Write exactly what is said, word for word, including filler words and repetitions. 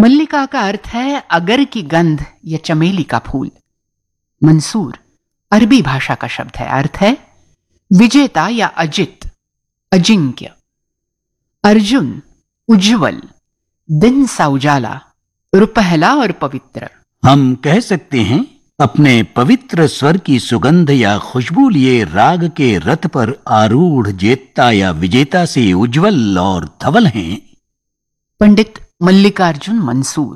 मल्लिका का अर्थ है अगर की गंध या चमेली का फूल। मंसूर अरबी भाषा का शब्द है, अर्थ है विजेता या अजित, अजिंक्य। अर्जुन उज्जवल, दिन सा उजाला, रुपहला और पवित्र। हम कह सकते हैं अपने पवित्र स्वर की सुगंध या खुशबू लिए राग के रथ पर आरूढ़ जेता या विजेता से उज्जवल और धवल हैं। पंडित मल्लिकार्जुन मंसूर।